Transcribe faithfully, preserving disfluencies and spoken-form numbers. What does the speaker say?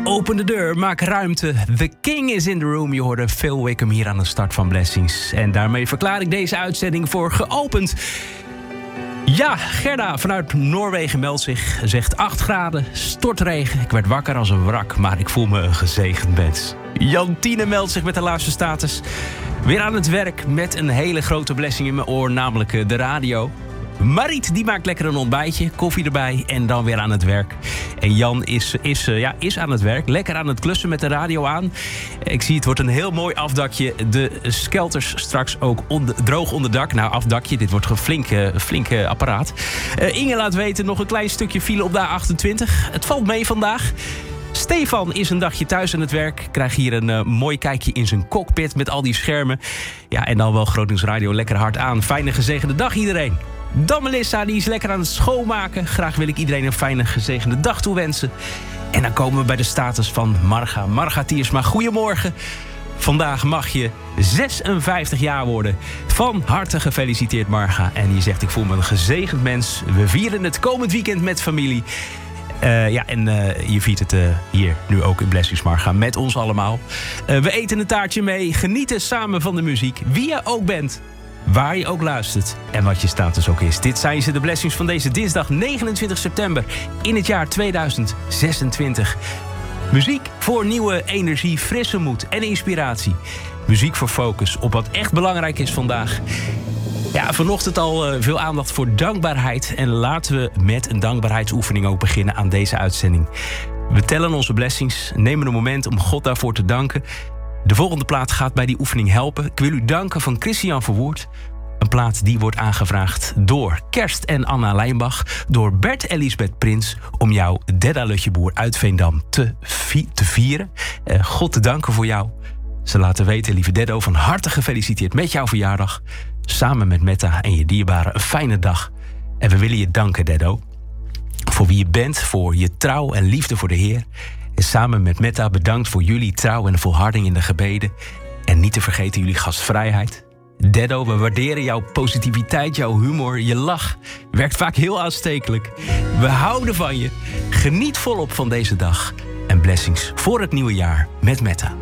Open de deur, maak ruimte. The King is in the room. Je hoorde Phil Wickham hier aan de start van Blessings. En daarmee verklaar ik deze uitzending voor geopend. Ja, Gerda vanuit Noorwegen meldt zich. Zegt acht graden, stortregen. Ik werd wakker als een wrak, maar ik voel me een gezegend mens. Jantine meldt zich met de laatste status. Weer aan het werk met een hele grote blessing in mijn oor, namelijk de radio. Mariet die maakt lekker een ontbijtje, koffie erbij en dan weer aan het werk. En Jan is, is, ja, is aan het werk, lekker aan het klussen met de radio aan. Ik zie het wordt een heel mooi afdakje. De skelters straks ook onder, droog onder dak. Nou, afdakje, dit wordt een flinke, flinke apparaat. Uh, Inge laat weten, nog een klein stukje file op de A achtentwintig. Het valt mee vandaag. Stefan is een dagje thuis aan het werk. Krijgt hier een uh, mooi kijkje in zijn cockpit met al die schermen. Ja, en dan wel Gronings Radio lekker hard aan. Fijne gezegende dag iedereen. Dan Melissa, die is lekker aan het schoonmaken. Graag wil ik iedereen een fijne gezegende dag toewensen. En dan komen we bij de status van Marga. Marga Tiersma, goedemorgen. Vandaag mag je zesenvijftig jaar worden. Van harte gefeliciteerd, Marga. En je zegt, ik voel me een gezegend mens. We vieren het komend weekend met familie. Uh, ja, en uh, je viert het uh, hier nu ook in Blessings, Marga, met ons allemaal. Uh, we eten een taartje mee, genieten samen van de muziek. Wie je ook bent, waar je ook luistert en wat je status ook is. Dit zijn ze, de Blessings van deze dinsdag negenentwintig september in het jaar tweeduizend zesentwintig. Muziek voor nieuwe energie, frisse moed en inspiratie. Muziek voor focus op wat echt belangrijk is vandaag. Ja, vanochtend al uh, veel aandacht voor dankbaarheid. En laten we met een dankbaarheidsoefening ook beginnen aan deze uitzending. We tellen onze blessings, nemen een moment om God daarvoor te danken. De volgende plaat gaat bij die oefening helpen. Ik wil u danken van Christian Verwoerd. Een plaat die wordt aangevraagd door Kerst en Anna Lijnbach. Door Bert Elisabeth Prins om jouw Dedda Lutjeboer uit Veendam te, vi- te vieren. Uh, God te danken voor jou. Ze laten weten, lieve Deddo, van harte gefeliciteerd met jouw verjaardag. Samen met Metta en je dierbaren een fijne dag. En we willen je danken, Deddo, voor wie je bent, voor je trouw en liefde voor de Heer. En samen met Metta bedankt voor jullie trouw en volharding in de gebeden. En niet te vergeten jullie gastvrijheid. Deddo, we waarderen jouw positiviteit, jouw humor, je lach. Werkt vaak heel aanstekelijk. We houden van je. Geniet volop van deze dag. En blessings voor het nieuwe jaar met Metta.